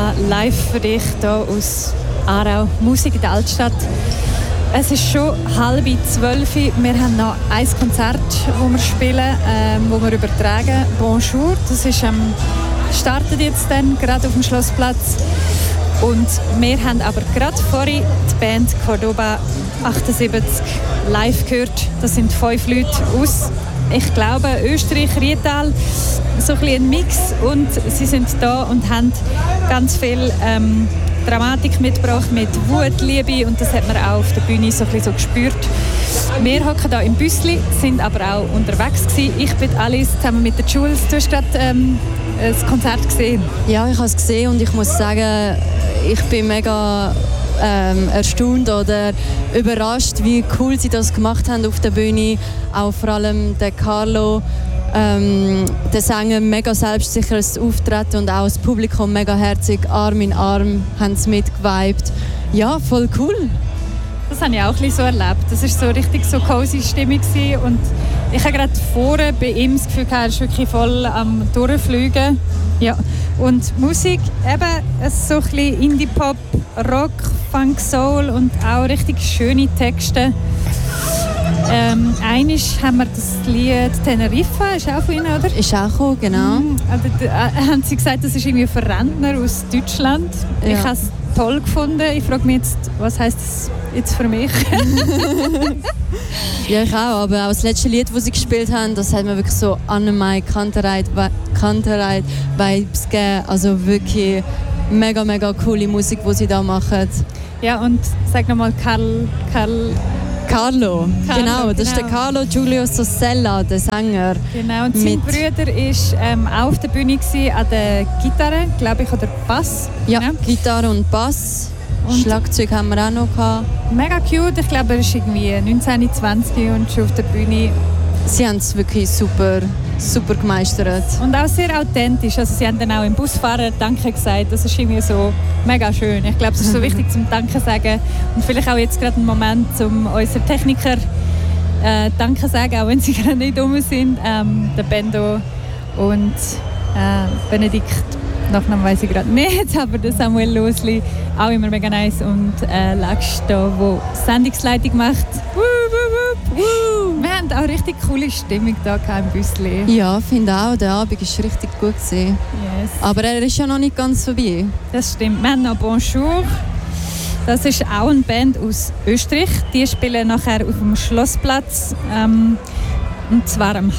live für dich hier aus Aarau, Musik in der Altstadt. Es ist schon 11:30. Wir haben noch ein Konzert, das wir spielen, das wir übertragen. Bonjour, das ist, startet jetzt dann gerade auf dem Schlossplatz. Und wir haben aber gerade vorhin die Band Cordoba 78 live gehört. Das sind 5 Leute aus, ich glaube, Österreich, Rietal, so ein bisschen ein Mix. Und sie sind da und haben ganz viel Dramatik mitgebracht mit Wut, Liebe, und das hat man auch auf der Bühne so ein bisschen so gespürt. Wir hocken hier im Büssli, sind aber auch unterwegs gewesen. Ich bin Alice zusammen mit der Jules. Du hast gerade das Konzert gesehen. Ja, ich habe es gesehen und ich muss sagen, ich bin mega erstaunt oder überrascht, wie cool sie das gemacht haben auf der Bühne. Auch vor allem der Carlo, der Sänger, mega selbstsicheres Auftreten und auch das Publikum mega herzig, Arm in Arm, haben sie mitgeweibt. Ja, voll cool. Das habe ich auch ein bisschen so erlebt. Das war so richtig so cozy Stimmung und ich habe gerade vorne bei ihm das Gefühl, er ist wirklich voll am Durchfliegen. Ja. Und Musik, eben so ein bisschen Indie-Pop, Rock, Funk, Soul und auch richtig schöne Texte. Einmal haben wir das Lied Teneriffa, ist auch von Ihnen, oder? Ist auch gekommen, genau. Haben Sie gesagt, das ist irgendwie für Rentner aus Deutschland? Ja. Ich habe es toll gefunden. Ich frage mich jetzt, was heisst das jetzt für mich? Ja, ich auch, aber auch das letzte Lied, das sie gespielt haben, das hat mir wirklich so Annemai Kantereit-Vibes gegeben. Also wirklich mega, mega coole Musik, die sie da machen. Ja, und sag nochmal Carlo, genau, das ist der Carlo Giulio Sossella, der Sänger. Genau, und sein Bruder war auch auf der Bühne an der Gitarre, glaube ich, oder Bass. Ja, Gitarre und Bass. Und Schlagzeug haben wir auch noch gehabt. Mega cute, ich glaube, er ist irgendwie 19, 20 und schon auf der Bühne. Sie haben es wirklich super gemeistert. Und auch sehr authentisch. Also sie haben dann auch im Busfahrer Danke gesagt. Das ist irgendwie so mega schön. Ich glaube, es ist so wichtig zum Danke sagen. Und vielleicht auch jetzt gerade ein Moment, um unseren Techniker Danke sagen, auch wenn sie gerade nicht rum sind. Der Bendo und Benedikt. Nachnamen weiss ich gerade nicht, aber der Samuel Losli, auch immer mega nice. Und Laksch da, der Sendungsleitung macht. Wir haben auch richtig coole Stimmung hier im Büssli. Ja, finde auch. Der Abend war richtig gut. Yes. Aber er ist ja noch nicht ganz vorbei. Das stimmt. Wir haben noch Bonjour. Das ist auch eine Band aus Österreich. Die spielen nachher auf dem Schlossplatz. Und zwar um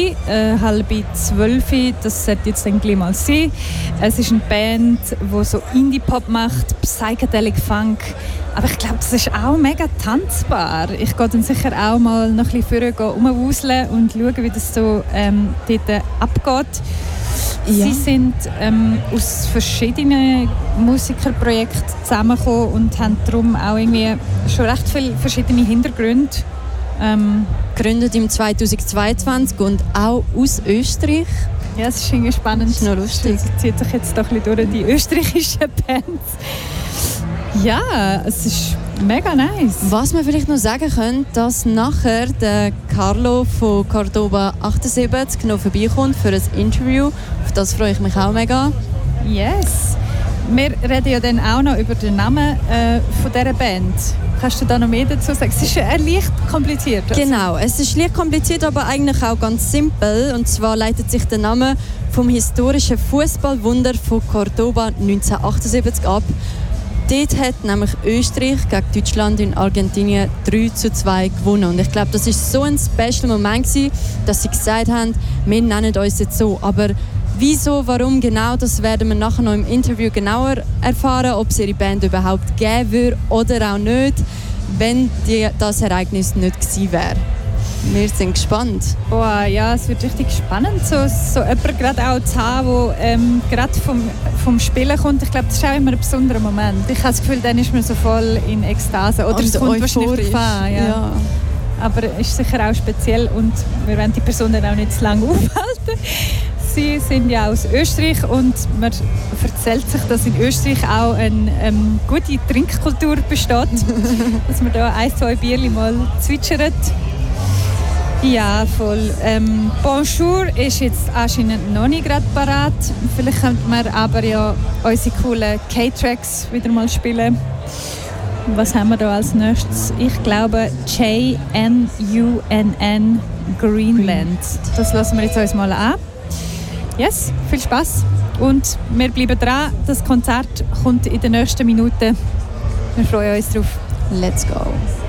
11:30, das sollte jetzt dann gleich mal sein. Es ist eine Band, die so Indie-Pop macht, Psychedelic Funk. Aber ich glaube, das ist auch mega tanzbar. Ich gehe dann sicher auch mal noch ein bisschen rumwuseln und schauen, wie das so dort abgeht. Ja. Sie sind aus verschiedenen Musikerprojekten zusammengekommen und haben darum auch irgendwie schon recht viele verschiedene Hintergründe. Gegründet im 2022 und auch aus Österreich. Ja, es ist irgendwie spannend. Das ist noch lustig. Das zieht sich jetzt doch ein bisschen durch die österreichischen Bands. Ja, es ist mega nice. Was wir vielleicht noch sagen können, dass nachher der Carlo von Cordoba 78 noch vorbeikommt für ein Interview. Auf das freue ich mich auch mega. Yes. Wir reden ja dann auch noch über den Namen von dieser Band. Kannst du da noch mehr dazu sagen? Es ist leicht kompliziert. Also. Genau, es ist leicht kompliziert, aber eigentlich auch ganz simpel. Und zwar leitet sich der Name vom historischen Fußballwunder von Cordoba 1978 ab. Dort hat nämlich Österreich gegen Deutschland in Argentinien 3:2 gewonnen. Und ich glaube, das war so ein special Moment, dass sie gesagt haben, wir nennen uns jetzt so. Aber wieso, warum genau, das werden wir nachher noch im Interview genauer erfahren, ob es ihre Band überhaupt geben würde oder auch nicht, wenn das Ereignis nicht gewesen wäre. Wir sind gespannt. Boah, ja, es wird richtig spannend, so jemanden gerade auch zu haben, der gerade vom Spielen kommt. Ich glaube, das ist auch immer ein besonderer Moment. Ich habe das Gefühl, dann ist man so voll in Ekstase. Oder es kommt wahrscheinlich davon. Ja. Aber es ist sicher auch speziell und wir wollen die Person dann auch nicht zu lange aufhalten. Sie sind ja aus Österreich und man erzählt sich, dass in Österreich auch eine gute Trinkkultur besteht. Dass man da 1, 2 Bierchen mal zwitschert. Ja, voll. Bonjour ist jetzt anscheinend noch nicht gerade parat. Vielleicht könnten wir aber ja unsere coolen K-Tracks wieder mal spielen. Was haben wir da als nächstes? Ich glaube JNUNN Greenland. Das lassen wir jetzt uns mal an. Yes, viel Spaß und wir bleiben dran. Das Konzert kommt in den nächsten Minuten. Wir freuen uns drauf. Let's go!